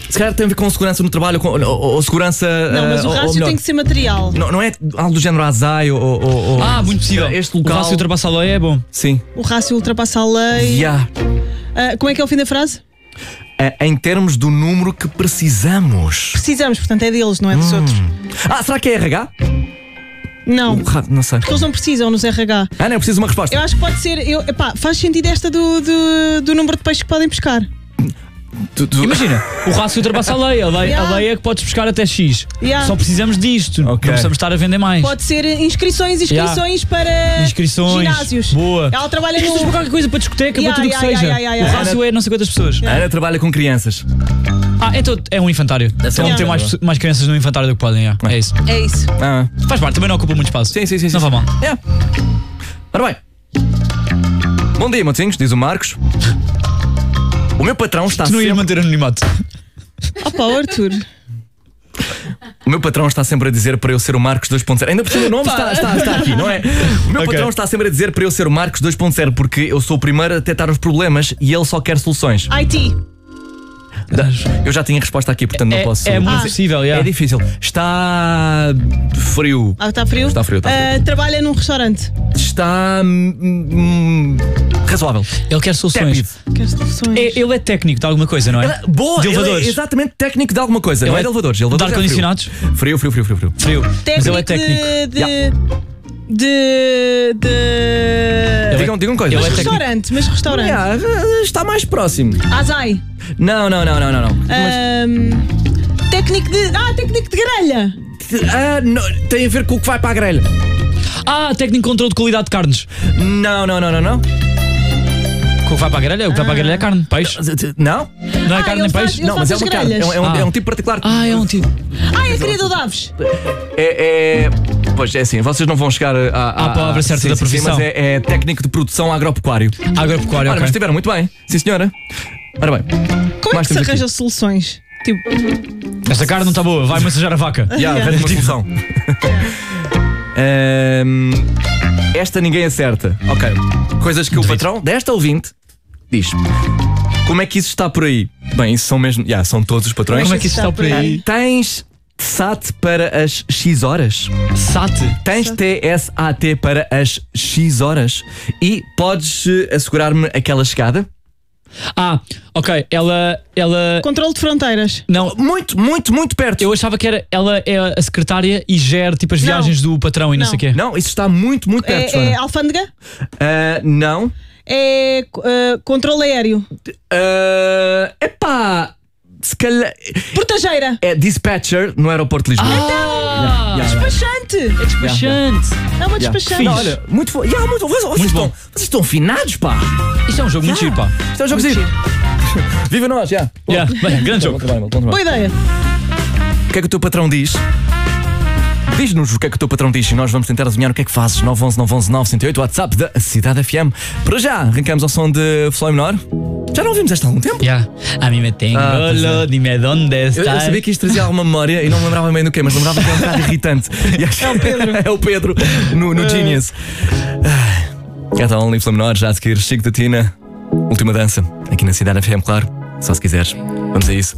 Se calhar tem a ver com segurança no trabalho ou segurança. Não, mas o rácio tem que ser material. Não é algo do género Azai ou. Muito possível. Este local. O rácio ultrapassa a lei é bom. Sim. O rácio ultrapassa a lei. Como é que é o fim da frase? Em termos do número que precisamos. Precisamos, portanto é deles, não é dos outros. Será que é RH? Não. Não sei. Porque eles não precisam nos RH. Não, eu preciso de uma resposta. Eu acho que pode ser. Faz sentido esta do número de peixes que podem pescar. Imagina, o rácio ultrapassa a lei. A lei é que podes pescar até X. Só precisamos disto. Não precisamos estar a vender mais. Pode ser inscrições para ginásios. Boa. Ela trabalha no. Qualquer coisa para discoteca, para tudo o que seja. O rácio é não sei quantas pessoas. A Ana trabalha com crianças. Então é um infantário. Então ter mais crianças no infantário do que podem. É isso. É isso. Faz parte, também não ocupa muito espaço. Sim. Não vai mal. Ora bem. Bom dia, motinhos, diz o Marcos. O meu patrão está sempre... Tu não ias manter anonimato. Arthur. O meu patrão está sempre a dizer para eu ser o Marcos 2.0. Ainda por cima o nome está aqui, não é? O meu patrão está sempre a dizer para eu ser o Marcos 2.0 porque eu sou o primeiro a detectar os problemas e ele só quer soluções. IT. Eu já tinha resposta aqui, portanto não posso. É muito possível, É difícil. Está frio. Está frio? Está frio. Trabalha num restaurante. Está razoável. Ele quer soluções. Ele é técnico de alguma coisa, não é? Boa! De elevadores. Ele é exatamente técnico de alguma coisa. Não é de elevadores. De ar-condicionados? Frio. Mas ele é técnico. Digam coisa. Mas restaurante. Está mais próximo. Azai. Não. Técnico de grelha. Tem a ver com o que vai para a grelha. Técnico de controle de qualidade de carnes. Não. O que vai para a grelha? O que vai para a grelha é carne, peixe. Não? Não é carne nem peixe? Não, mas é uma carne. É um tipo particular. É um tipo. É criador de aves. Pois é assim, vocês não vão chegar à palavra certa da profissão. Mas é técnico de produção agropecuário. Agropecuário, mas estiveram muito bem. Sim, senhora. Ora bem. Como é que se arranja soluções? Tipo. Esta carne não está boa, vai massajar a vaca. Arranja uma solução. Esta ninguém acerta. Ok. Coisas que o patrão desta ouvinte diz. Como é que isso está por aí? Bem, isso são mesmo. São todos os patrões. Como é que isso está por aí? Tens SAT para as X horas? SAT? Tens TSAT para as X horas? E podes assegurar-me aquela chegada? Ok. Ela. Controle de fronteiras. Não. Muito perto. Eu achava que ela é a secretária e gera tipo as viagens do patrão e não sei o quê. Não, isso está muito perto. É alfândega? Não. É controle aéreo. Se calhar. Portageira. É dispatcher no aeroporto de Lisboa. Despachante. É despachante. É uma despachante. Não, olha, muito bom. Vocês estão afinados, pá. Isto é um jogo muito giro, pá. Isto é um jogo giro. Viva nós, grande jogo. Boa ideia. O que é que o teu patrão diz? Diz-nos o que é que o teu patrão diz e nós vamos tentar adivinhar o que é que fazes. 911-911-908, WhatsApp da Cidade FM. Para já, arrancamos ao som de Flói Menor. Já não ouvimos esta há algum tempo? A mim me tengo, dime onde está. Eu sabia que isto trazia alguma memória e não me lembrava bem do quê, mas lembrava que é um bocado irritante. É o Pedro. É o Pedro no Genius. Então, Flói Menor, já a seguir, Chico da Tina. Última dança, aqui na Cidade FM, claro. Só se quiseres. Vamos a isso.